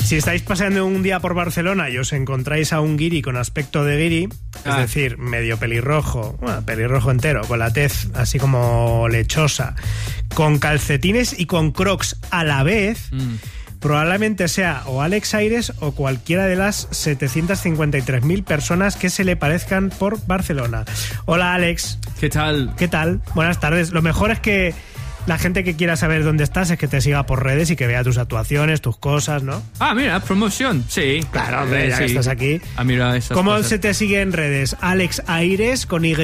Si estáis paseando un día por Barcelona y os encontráis a un guiri con aspecto de guiri, es decir, medio pelirrojo, bueno, pelirrojo entero, con la tez así como lechosa, con calcetines y con crocs a la vez, probablemente sea o Alex Aires o cualquiera de las 753.000 personas que se le parezcan por Barcelona. Hola, Alex. ¿Qué tal? ¿Qué tal? Buenas tardes. Lo mejor es que la gente que quiera saber dónde estás es que te siga por redes y que vea tus actuaciones, tus cosas, ¿no? Ah, mira, promoción. Sí. Claro, hombre, ya que estás aquí. Ah, mira, esas ¿Cómo cosas. se te sigue en redes? Alex Aires con Y.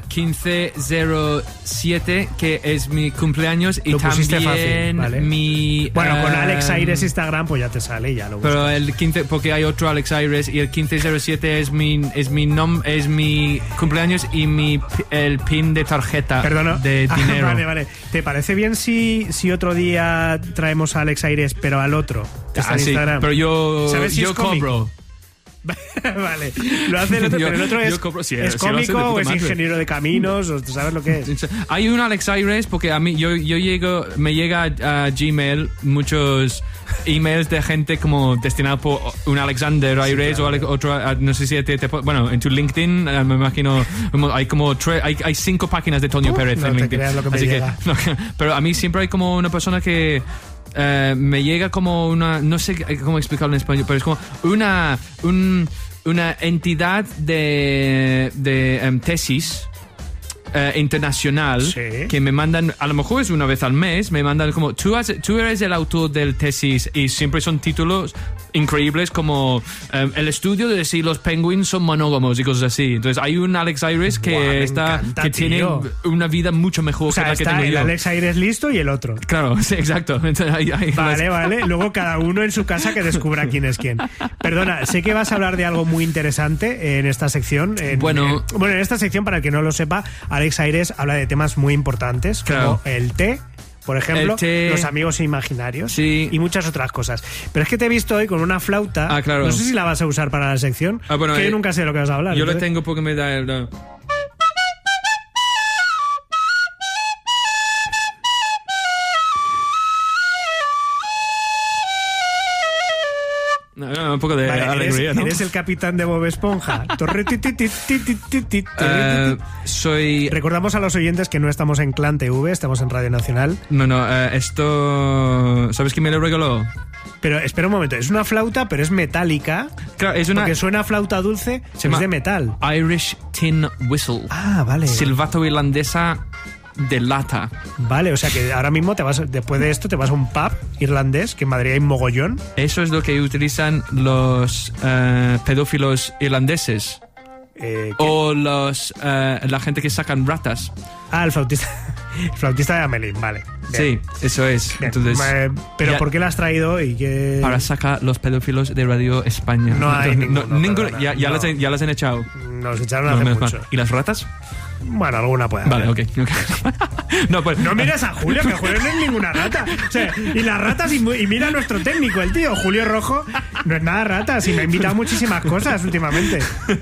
1507, que es mi cumpleaños, y Lo pusiste también fácil, ¿vale? mi... Bueno, con Alex Aires Instagram pues ya te sale y ya lo buscas. Pero el 15, porque hay otro Alex Aires, y el 1507 es mi cumpleaños y el pin de tarjeta. Perdona. De dinero. Vale. ¿Te parece bien si otro día traemos a Alex Aires, pero al otro? Está en Sí, Instagram. pero yo cómico? cobro. Vale, lo hace el otro, pero el otro es cobro, sí, ¿es sí, lo hace de cómico puta o es madre. ingeniero de caminos? ¿O tú sabes lo que es? Hay un Alex Aires, porque a mí me llega a Gmail muchos emails de gente como destinado por un Alexander Aires, claro. o otro, no sé si bueno, en tu LinkedIn me imagino hay como hay 5 páginas de Toño Pérez no en te LinkedIn. creas lo que me Así llega. pero a mí siempre hay como una persona que me llega como una, no sé cómo explicarlo en español, pero es como una entidad de tesis internacional, Sí. que me mandan, a lo mejor es una vez al mes, me mandan como tú eres el autor del tesis, y siempre son títulos increíbles como el estudio de si los penguins son monógamos y cosas así. Entonces hay un Alex Aires que Me encanta, tiene tío. una vida mucho mejor O sea, que la que está tengo el yo. Alex Aires listo y el otro. Claro, sí, exacto. Entonces, Vale. Luego cada uno en su casa que descubra quién es quién. Perdona, sé que vas a hablar de algo muy interesante en esta sección. Bueno, en esta sección, para el que no lo sepa, Alex Aires habla de temas muy importantes, Claro. como el té, por ejemplo, El té. los amigos imaginarios, Sí. y muchas otras cosas. Pero es que te he visto hoy con una flauta. Ah, claro. No sé si la vas a usar para la sección. Bueno, que yo nunca sé de lo que vas a hablar. yo lo entonces- tengo porque me da el... un poco de Vale, alegría, ¿no? eres el capitán de Bob Esponja. Soy... Recordamos a los oyentes que no estamos en Clan TV, estamos en Radio Nacional. No, esto... ¿Sabes quién me lo regaló? Pero espera un momento, es una flauta, pero es metálica. Claro, es una Porque suena a flauta dulce, Se pero es llama de metal. Irish Tin Whistle. Ah, vale. Silbato irlandesa de lata. Vale, o sea que ahora mismo después de esto te vas a un pub irlandés, que en Madrid hay un mogollón. Eso es lo que utilizan los pedófilos irlandeses. O la gente que sacan ratas. Ah, el flautista. El flautista de Amelín, vale. Bien. Sí, eso es. Bien. Entonces, Pero ya- ¿por qué la has traído? Y qué... para sacar los pedófilos de Radio España. No hay ninguno, ninguno, perdona, ya, no. ya las han echado. Nos echaron No, hace menos mucho. mal. ¿Y las ratas? Bueno, alguna puede Vale, haber. ok. No, pues... No mires a Julio, que Julio no es ninguna rata. O sea, y las ratas, y mira a nuestro técnico, el tío, Julio Rojo, no es nada rata, sí me ha invitado a muchísimas cosas últimamente.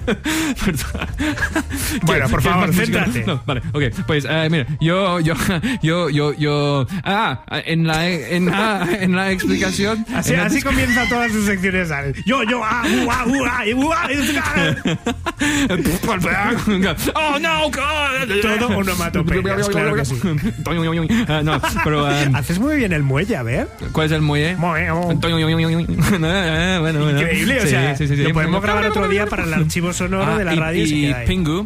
Bueno, por favor, ¿Quieres más música? céntrate. No, vale, ok. Pues mira, en la explicación. Así comienza todas sus secciones, ¿sabes? Oh no, God. Todo onomatopeyas, claro que sí. No, pero Haces muy bien el muelle, a ver. ¿cuál es el muelle? Bueno. Increíble, o sea, lo podemos grabar otro día para el archivo sonoro de la radio. se Y queda ahí. Pingu.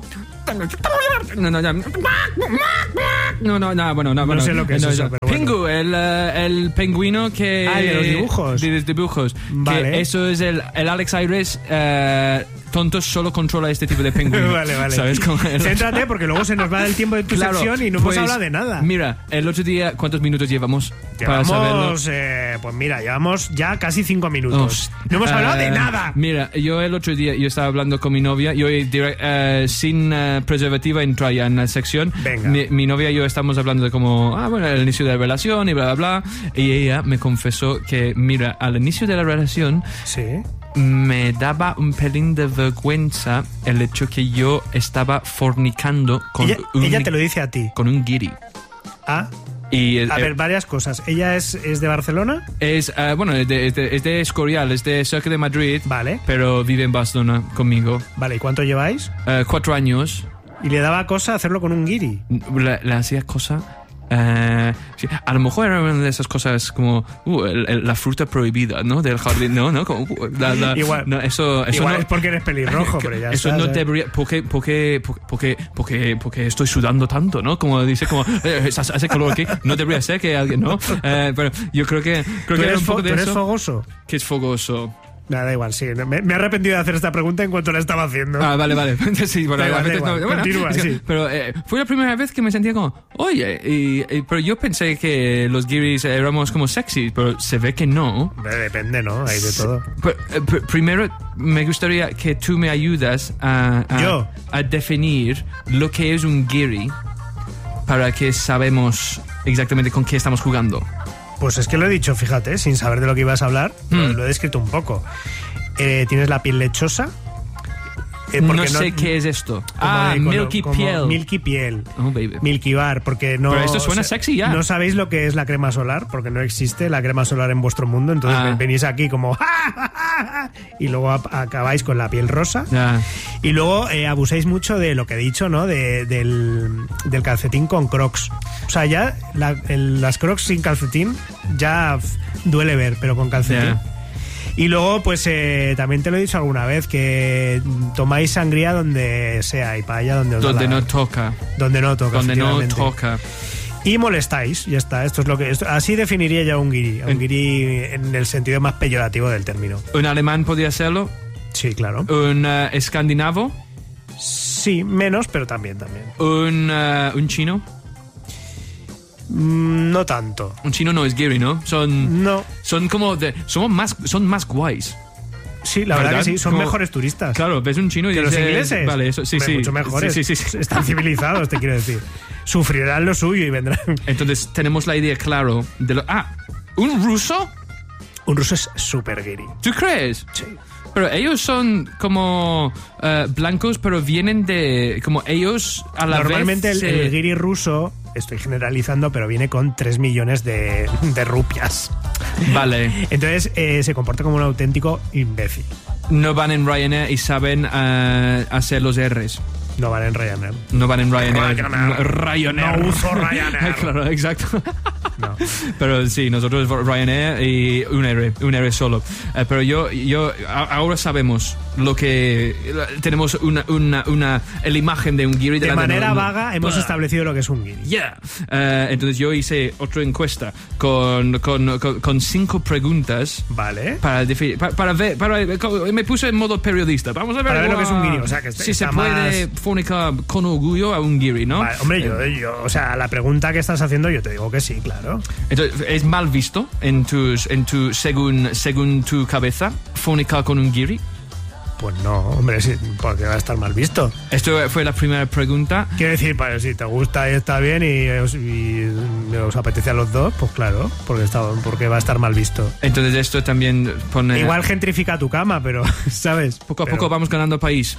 No sé lo que es eso, pero bueno. Pingu, el pingüino que... Ah, de los dibujos. De los dibujos. Vale. Que eso es el Alex Aires tonto, solo controla este tipo de pingüino. Vale. ¿Sabes cómo? Céntrate, porque luego se nos va del tiempo de tu Claro, sección y no hemos hablado de nada. Mira, el otro día, ¿cuántos minutos llevamos para saberlo? Llevamos ya casi 5 minutos. No hemos hablado de nada. Mira, yo el otro día estaba hablando con mi novia, yo sin preservativa entré ya en la sección. Venga. Mi novia y yo estamos hablando de como, el inicio de la relación y bla, bla, bla. Y ella me confesó que, mira, al inicio de la relación Sí. me daba un pelín de vergüenza el hecho que yo estaba fornicando con Ella te lo dice a ti. con un guiri. Ah, A ver, varias cosas. ¿Ella es de Barcelona? Es de Escorial, es de cerca de Madrid. Vale. Pero vive en Barcelona conmigo. Vale, ¿y cuánto lleváis? 4 años. ¿Y le daba cosa hacerlo con un guiri? Le hacía cosa... sí, a lo mejor era una de esas cosas como la fruta prohibida, ¿no? Del jardín, ¿no? Como, igual, no, eso igual no, es porque eres pelirrojo, pero ya eso está, no ¿sabes? debería, porque estoy sudando tanto, ¿no? Como dice, como hace calor aquí, no debería ser que alguien, ¿no? Pero yo creo que era un poco de ¿Tú eres eso. fogoso? ¿Qué es fogoso? Nada, da igual, sí. Me he arrepentido de hacer esta pregunta en cuanto la estaba haciendo. Ah, vale. Sí, bueno, Da igual. Continúa, es que, sí. Pero fue la primera vez que me sentía como, oye, pero yo pensé que los guiris éramos como sexy, pero se ve que no. Depende, ¿no? Hay de todo. Pero, primero, me gustaría que tú me ayudas a definir lo que es un guiri para que sabemos exactamente con qué estamos jugando. Pues es que lo he dicho, fíjate, sin saber de lo que ibas a hablar, lo he descrito un poco. Tienes la piel lechosa. No sé qué es esto. Milky piel. Milky piel. Oh, baby. Milky bar, porque no... Pero esto suena sexy ya. No sabéis lo que es la crema solar, porque no existe la crema solar en vuestro mundo, entonces venís aquí como... y luego acabáis con la piel rosa. Y luego abusáis mucho de lo que he dicho, ¿no? Del calcetín con crocs. O sea, ya las crocs sin calcetín ya duele ver, pero con calcetín... Y luego, pues también te lo he dicho alguna vez, que tomáis sangría donde sea y paella donde os no toca. Donde no toca. Donde no toca. Y molestáis, ya está. Esto es lo que así definiría ya un guiri. Un guiri en el sentido más peyorativo del término. ¿Un alemán podría serlo? Sí, claro. ¿Un escandinavo? Sí, menos, pero también. ¿Un chino? No tanto. Un chino no es guiri, ¿no? Son como son más guays. Sí, la verdad que sí, son mejores turistas. Claro, ves un chino y dices... ¿Los ingleses? Vale, eso, sí. Mucho mejores. Sí. Están civilizados, te quiero decir. Sufrirán lo suyo y vendrán. Entonces, tenemos la idea claro de lo... ¿un ruso? Un ruso es súper guiri. ¿Tú crees? Sí. Pero ellos son como blancos, pero vienen de... Como ellos a la Normalmente vez... el guiri ruso, estoy generalizando, pero viene con 3 millones de rupias. Vale. Entonces se comporta como un auténtico imbécil. No van en Ryanair y saben hacer los R's. No van en Ryanair. No van en Ryanair. Ryanair. No uso Ryanair. Claro, exacto. No. Pero sí, nosotros Ryanair y un R solo. Pero yo ahora sabemos lo que tenemos la imagen de un guiri de manera vaga hemos establecido lo que es un guiri. Entonces yo hice otra encuesta con 5 preguntas. Vale. Para definir, para ver, me puse en modo periodista. Vamos a ver, para ver lo que es un guiri. O sea, que si se puede fornicar con orgullo a un guiri, ¿no? Vale, hombre, yo, o sea, la pregunta que estás haciendo yo te digo que sí, claro. Entonces, ¿es mal visto según tu cabeza fornicar con un guiri? Pues no, hombre, sí, porque va a estar mal visto. Esto fue la primera pregunta. Quiero decir, pues, si te gusta y está bien y os apetece a los dos, pues claro, porque va a estar mal visto. Entonces esto también pone... Igual gentrifica tu cama, pero, ¿sabes? Poco a poco vamos ganando país.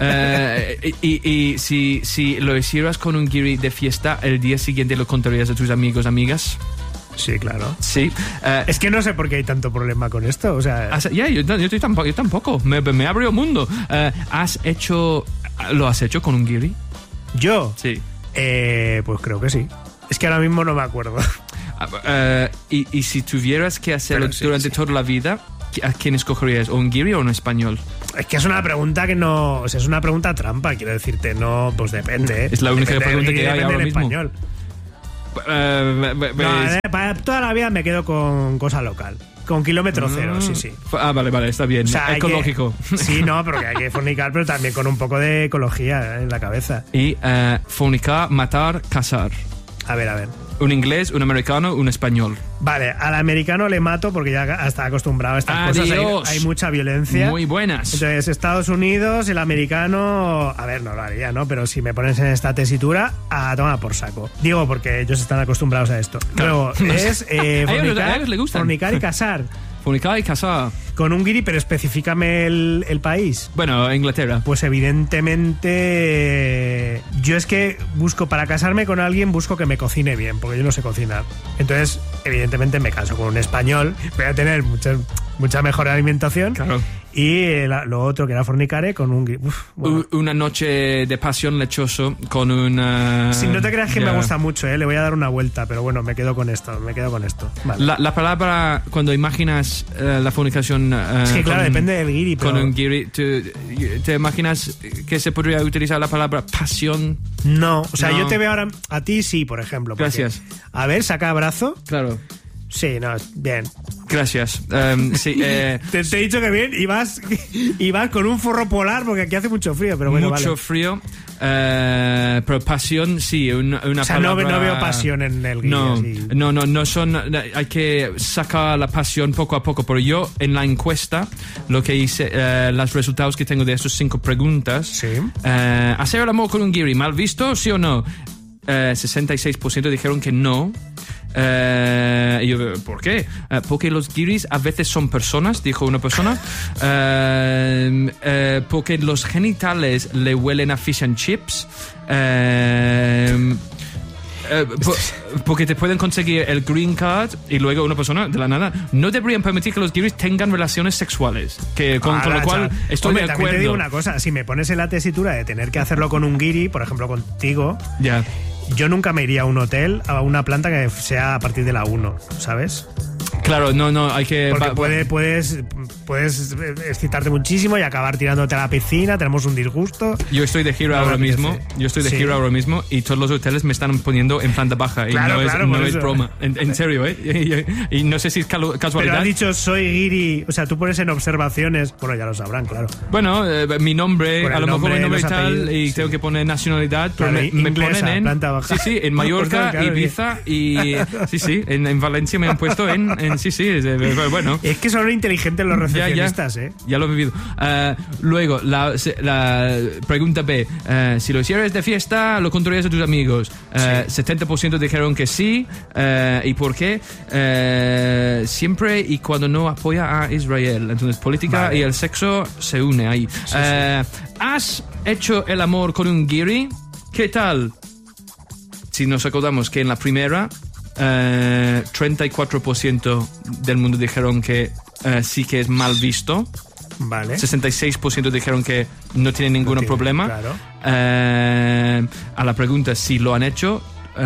Y si lo hicieras con un guiri de fiesta, el día siguiente lo contarías a tus amigos, amigas. Sí, claro. Sí. Es que no sé por qué hay tanto problema con esto. O sea, yo tampoco. Me abrió mundo. ¿Lo has hecho con un guiri? ¿Yo? Sí. Pues creo que sí. Es que ahora mismo no me acuerdo. Y si tuvieras que hacerlo durante toda la vida, ¿a quién escogerías? ¿O un guiri o un español? Es que es una pregunta que no... O sea, es una pregunta trampa, quiero decirte. No, pues depende. Es la única pregunta que hay ahora mismo. Español. Para toda la vida me quedo con cosa local. Con kilómetro cero, sí. Vale, está bien. O sea, ecológico. Sí, no, pero que hay que fornicar, pero también con un poco de ecología en la cabeza. Y fornicar, matar, casar. A ver. Un inglés, un americano, un español. Vale, al americano le mato porque ya está acostumbrado a estas cosas. Hay mucha violencia. Muy buenas. Entonces, Estados Unidos, el americano... A ver, no lo haría, ¿no? Pero si me pones en esta tesitura, a tomar por saco. Digo, porque ellos están acostumbrados a esto. Luego, es fornicar y casar. Fornicar y casar. Con un guiri, pero específicame el país. Bueno, Inglaterra. Pues evidentemente yo es que busco, para casarme con alguien, busco que me cocine bien, porque yo no sé cocinar. Entonces, evidentemente me caso con un español, voy a tener mucha mejor alimentación. Claro. Y lo otro que era fornicare con un guiri. Bueno. Una noche de pasión lechoso con una... Si no te creas que me gusta mucho, le voy a dar una vuelta, pero bueno, me quedo con esto. Vale. La palabra, cuando imaginas la fornicación... es que claro, depende del guiri. Con un guiri, ¿te imaginas que se podría utilizar la palabra pasión? No, o sea, yo te veo ahora... A ti sí, por ejemplo. Gracias. A ver, saca brazo. Claro. Sí, no, bien. Gracias. Sí, te he dicho que bien, y vas con un forro polar porque aquí hace mucho frío, pero bueno, mucho frío, pero pasión, sí, una o sea, palabra... no veo pasión en el guiri. No son... Hay que sacar la pasión poco a poco, pero yo en la encuesta, lo que hice, los resultados que tengo de esas 5 preguntas, sí. ¿hacer el amor con un guiri, mal visto, sí o no? 66% dijeron que no. Y yo, ¿por qué? Porque los guiris a veces son personas, dijo una persona. Porque los genitales le huelen a fish and chips. Porque te pueden conseguir el green card. Y luego una persona de la nada: no deberían permitir que los guiris tengan relaciones sexuales, con lo cual estoy de acuerdo. También te digo una cosa, si me pones en la tesitura de tener que hacerlo con un guiri, por ejemplo contigo, ya. Yo nunca me iría a un hotel, a una planta que sea a partir de la 1, ¿sabes? Claro, no, hay que... Porque puedes excitarte muchísimo y acabar tirándote a la piscina, tenemos un disgusto. Yo estoy de gira ahora mismo, y todos los hoteles me están poniendo en planta baja. Claro, y no es eso. broma, en serio, ¿eh? Y no sé si es casualidad. Pero has dicho soy guiri, o sea, tú pones en observaciones, bueno, ya lo sabrán, claro. Bueno, mi nombre, a lo mejor mi nombre y tal, y sí. Tengo que poner nacionalidad, pero claro, me ponen en... planta baja. Sí, en Mallorca, claro, Ibiza y... Sí, en Valencia me han puesto en bueno. Es que son inteligentes los recepcionistas, Ya lo he vivido. Luego, la pregunta B. Si lo hicieras de fiesta, ¿lo contarías a tus amigos? Sí. 70% dijeron que sí. ¿Y por qué? Siempre y cuando no apoya a Israel. Entonces, política y el sexo se une ahí. Sí. ¿Has hecho el amor con un guiri? ¿Qué tal? Si nos acordamos que en la primera 34% del mundo dijeron que sí que es mal visto. Vale. 66% dijeron que no tienen ningún problema. Claro. A la pregunta si lo han hecho,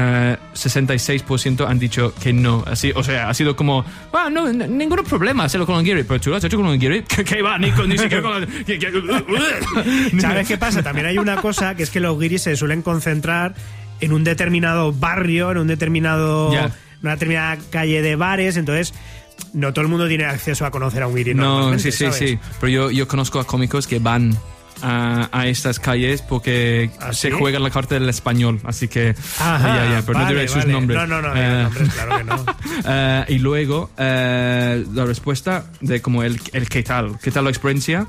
66% han dicho que no. Así, o sea, ha sido como, no, ningún problema hacerlo con un guiri. Pero tú lo has hecho con un guiri. ¿Qué va? Ni siquiera con... ¿Sabes qué pasa? También hay una cosa, que es que los guiris se suelen concentrar en un determinado barrio, en una determinada calle de bares, entonces no todo el mundo tiene acceso a conocer a un guiri. No, sí. Pero yo conozco a cómicos que van a estas calles porque se juegan la carta del español, así que pero no diré sus nombres. No, nombres, claro que no. Y luego la respuesta de como el qué tal la experiencia,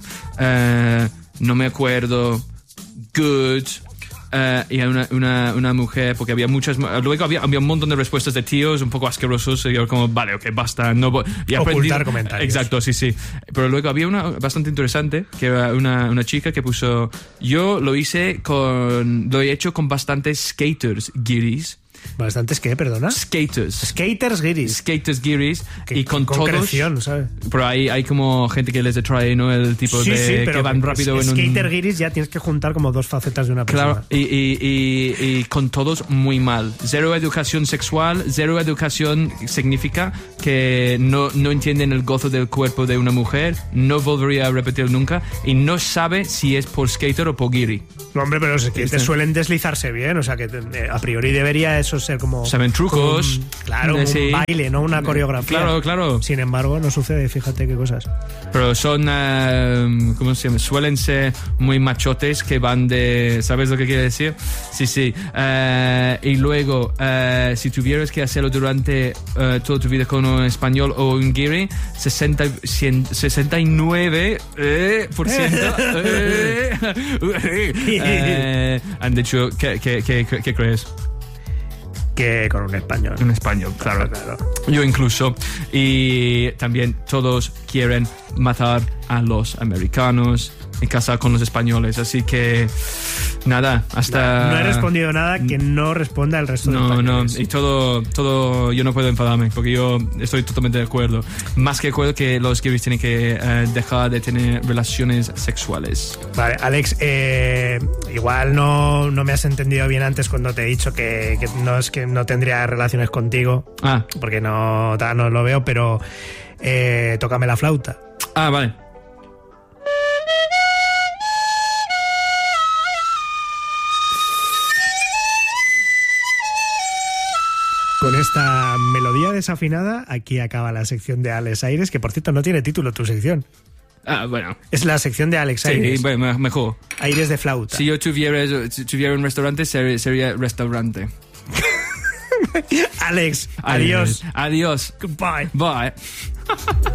no me acuerdo, good. Y hay una mujer, porque había muchas, luego había un montón de respuestas de tíos un poco asquerosos, y yo como, vale, ok, basta, no voy, y ocultar comentarios. Exacto, sí, pero luego había una bastante interesante, que era una chica que puso: yo lo he hecho con bastantes skaters guiris. ¿Bastantes qué, perdona? Skaters guiris. Y con todos... concreción, ¿sabes? Pero hay como gente que les atrae, ¿no? El tipo de pero que van rápido en un... Skater guiris ya tienes que juntar como dos facetas de una persona. Claro, y con todos muy mal. Cero educación sexual, cero educación significa que no entienden el gozo del cuerpo de una mujer, no volvería a repetir nunca, y no sabe si es por skater o por guiri. No, hombre, pero es que te suelen deslizarse bien, o sea que a priori debería eso ser como... Saben trucos. Un baile, no una coreografía. Claro. Sin embargo, no sucede, fíjate qué cosas. Pero son, ¿cómo se llama? Suelen ser muy machotes que van de... ¿Sabes lo que quiere decir? Sí. Y luego, si tuvieras que hacerlo durante toda tu vida con un español o un guiri, 69% han dicho, ¿qué crees? que con un español. En español, claro. Yo incluso. Y también todos quieren matar a los americanos y casar con los españoles. Así que, nada, hasta... No he respondido nada que no responda el resto de españoles. No, y todo, yo no puedo enfadarme porque yo estoy totalmente de acuerdo. Más que de acuerdo que los gays tienen que dejar de tener relaciones sexuales. Vale, Alex, igual no me has entendido bien antes cuando te he dicho que no es que no tendría relaciones contigo, porque no lo veo, pero tócame la flauta. Vale. Con esta melodía desafinada, aquí acaba la sección de Alex Aires, que por cierto no tiene título tu sección. Bueno. Es la sección de Alex Aires. Sí, bueno, mejor. Aires de flauta. Si yo tuviera un restaurante, sería restaurante. Alex, adiós. Adiós. Goodbye. Bye.